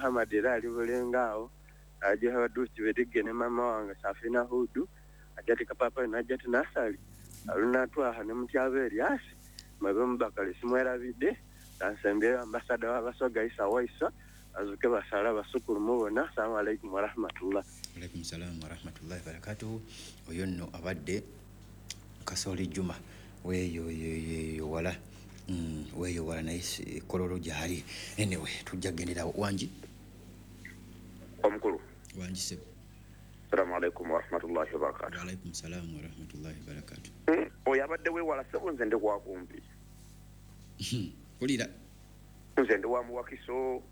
Muhammad era ali bulengaawo aje hadusi bedige ne mama wange Safina Hudu ajati kapapa najati nasali aluna twaha ne mutyabe Elias mabe Mubakali simwerabide tansembe ambassador w'abasoga Isa Waisa azuke basala basukuru mubona. Assalamu alaikum wa rahmatullah. Alaikum salam wa rahmatullahi wa barakatuh. Oyo nno abadde Kasoli Juma weyo wala weyo wala naye kololo gyali. Anyway tujja gendera wanji omukulu wanji sebo. Assalamu alaikum wa rahmatullahi wa barakatuh. Wa alaikum salam wa rahmatullahi wa barakatuh. Oyo abadde wewala sebo nze ndi kwakumbi kulira nze ndi wa muwakiso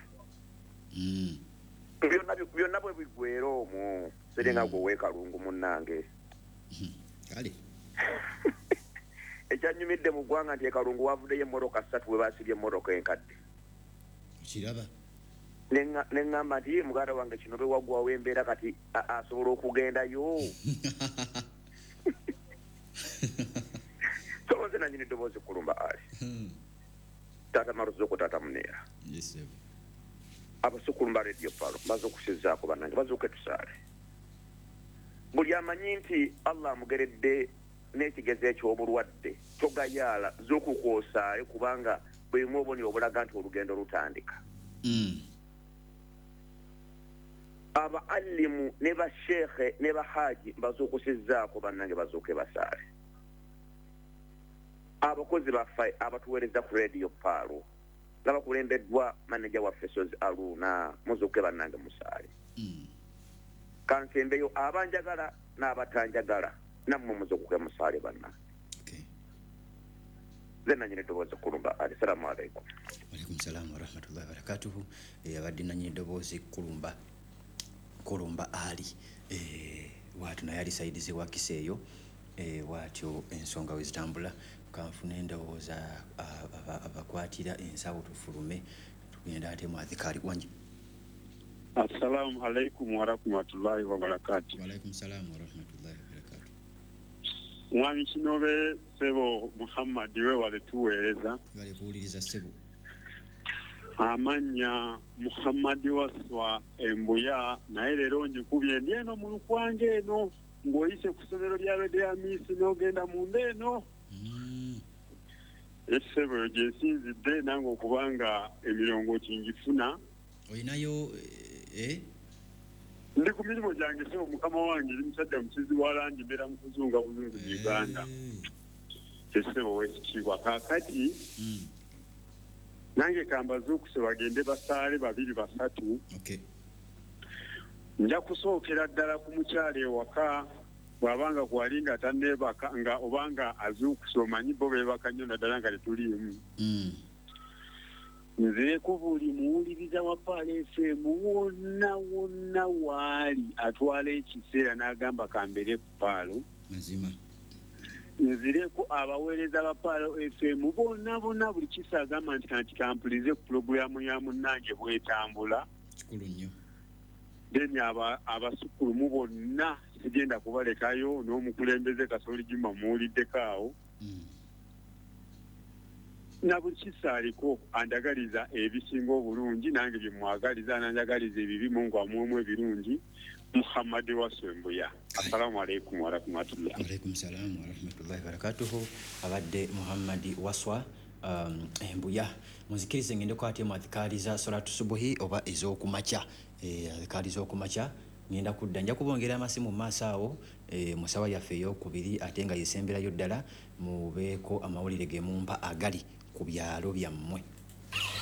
byonna bwe bigwera omwo serenga gwe weekalungu munnange kale ekyanyumidde mu ggwanga nti ekalungu wavuddeyo emmoroka 3 we baasibye emmoroka enkadde kiraba neŋŋamba nti muganda wange kino be waggwawo embeera kati asobola okugendayo so nze nanyini eddoboozi kulumba ali taata maruzuku taata muneera abasukulumba radio palo baza okusizaako bannange bazuuke tusaale buli amanyi nti Allah amugeredde n'ekigezo eky'obulwadde togayaala z'okukwosaale kubanga bwemu oboni obulaga nti olugendo lutandika abaalimu ne basheekhe ne bahaji bazuukusizaako bannange bazuuke basaale abakozi baffe abatuweereza ku radio palo nga bakulembeddwa manager waffe Sozi Aruna muzuuke bannange musaale kansembeyo abanjagala n'abatanjagala nammwe muzuuke musaale bannange ze nanyini eddoboozi kulumba ali. Assalamu alaikum. Walaikum salam wa rahmatullahi wa barakatuh. Abadde nanyini eddoboozi kulumba ali watu naye alisaidizi wa kiseeyo watyo ensonga wezitambula kanfuna endowooza abakwatira ensawo tufulume tugenda ate mu adhikari wanji. Assalamu alaikum wa rahmatullahi wa barakatuh. Wa alaikum salam wa rahmatullahi wa barakatuh. Mwami kinobe sebo Muhammad we wale tuweereza wale kuwuliriza sebo amanya Muhammad waswa embuya naye leero njikubye ndi eno mu lukwange eno ng'oyise ku ssomero lya Radio Misi n'ogenda munda eno esebo gye nsinzidde nange okubanga emirongo kingifuna olinayo ndi ku mirimu gyange sebo mukama wange ndi musajja musizi wa langi mbeera mu kuzunga buzungu mu Uganda esebo wekitiibwa kaakati nange kambaze okuse bagende basaale 2-3 nja kusookera ddala ku mukyala ewaka bw'abanga kwalinga tanneebaka nga obanga azuukusa omanyi bo beebaka nnyo naddala nga tetuliimu nzireku buli muwuliriza wa Paala FM wonna waali atwala ekiseera n'agamba kambere ku Paalo mazima nzireku abaweereza ba Paala FM bonna buli kisa agamba nti kanti kampulize ku pulogulaamu ya munnange bwetambula kikulu nnyo then abasukulumu bonna sigenda kubalekayo n'omukulembeze Kasoli Juma muwuliddeko awo na buli kisaaliko andagaliza ebisinga obulungi nange bye mwagaliza nanjagaliza ebibimu ng'amwemu ebirungi Muhammad Waswembuya. Assalamu alaikum wa rahmatullahi. Wa alaikum salam wa rahmatullahi wa barakatuhu. Abadde Muhammad Waswa embuya muzikirize ngende kwate mu adhikari za salatu subuhi oba ez'okumakya adhikari z'okumakya ngenda kudda nja kubongera amasimu mu maaso awo musawa yaffe ey'okubiri ate nga yesemberayo ddala mubeeko amawulire ge mumpa agali ku byalo byammwe.